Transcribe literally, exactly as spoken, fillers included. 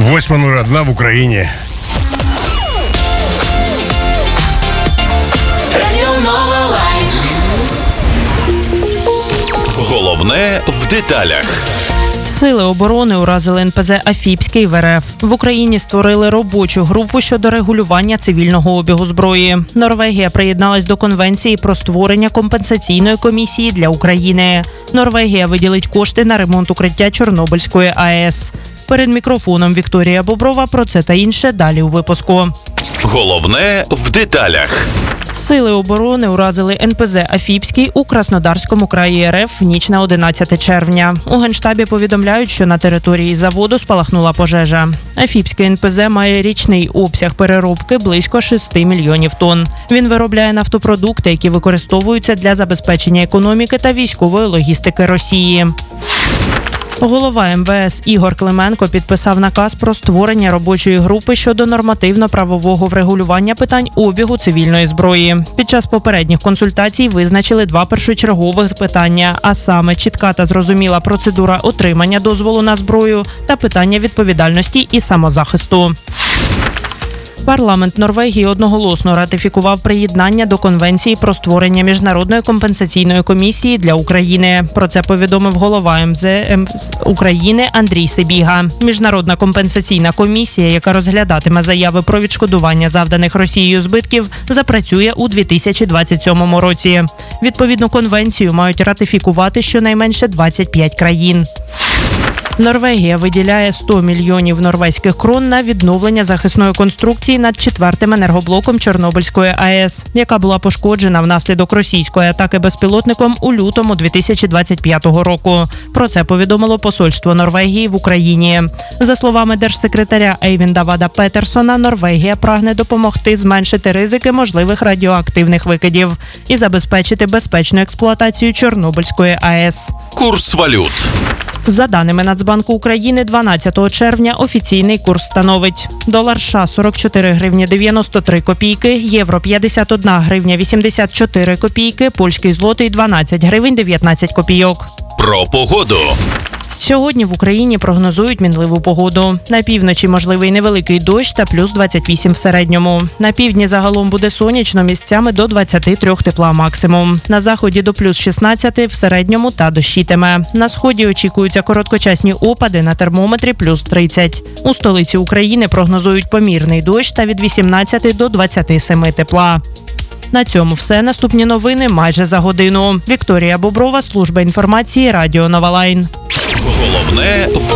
восемь нуль один в Україні. Головне в деталях. Сили оборони уразили ен пе зе «Афіпський» в ер еф. В Україні створили робочу групу щодо регулювання цивільного обігу зброї. Норвегія приєдналась до Конвенції про створення компенсаційної комісії для України. Норвегія виділить кошти на ремонт укриття Чорнобильської а е ес. Перед мікрофоном Вікторія Боброва. Про це та інше далі у випуску. Головне в деталях. Сили оборони уразили ен пе зе «Афіпський» у Краснодарському краї ер еф в ніч на одинадцяте червня. У Генштабі повідомляють, що на території заводу спалахнула пожежа. Афіпський ен пе зе має річний обсяг переробки близько шести мільйонів тонн. Він виробляє нафтопродукти, які використовуються для забезпечення економіки та військової логістики Росії. Голова ем ве ес Ігор Клименко підписав наказ про створення робочої групи щодо нормативно-правового врегулювання питань обігу цивільної зброї. Під час попередніх консультацій визначили два першочергових питання, а саме чітка та зрозуміла процедура отримання дозволу на зброю та питання відповідальності і самозахисту. Парламент Норвегії одноголосно ратифікував приєднання до Конвенції про створення Міжнародної компенсаційної комісії для України. Про це повідомив голова ем зе ем України Андрій Сибіга. Міжнародна компенсаційна комісія, яка розглядатиме заяви про відшкодування завданих Росією збитків, запрацює у дві тисячі двадцять сьомому році. Відповідну конвенцію мають ратифікувати щонайменше двадцять п'ять країн. Норвегія виділяє сто мільйонів норвезьких крон на відновлення захисної конструкції над четвертим енергоблоком Чорнобильської а е ес, яка була пошкоджена внаслідок російської атаки безпілотником у лютому дві тисячі двадцять п'ятого року. Про це повідомило посольство Норвегії в Україні. За словами держсекретаря Ейвінда Вада Петерсона, Норвегія прагне допомогти зменшити ризики можливих радіоактивних викидів і забезпечити безпечну експлуатацію Чорнобильської а е ес. Курс валют. За даними Нацбанку України, дванадцятого червня офіційний курс становить: долар США – сорок чотири гривні дев'яносто три копійки, євро – п'ятдесят одна гривня вісімдесят чотири копійки, польський злотий – дванадцять гривень дев'ятнадцять копійок. Про погоду. Сьогодні в Україні прогнозують мінливу погоду. На півночі можливий невеликий дощ та плюс двадцять вісім в середньому. На півдні загалом буде сонячно, місцями до двадцяти трьох тепла максимум. На заході до плюс шістнадцяти в середньому та дощитиме. На сході очікуються короткочасні опади, на термометрі плюс тридцять. У столиці України прогнозують помірний дощ та від вісімнадцяти до двадцяти семи тепла. На цьому все. Наступні новини майже за годину. Вікторія Боброва, служба інформації, Радіо Нова Лайн. Головне в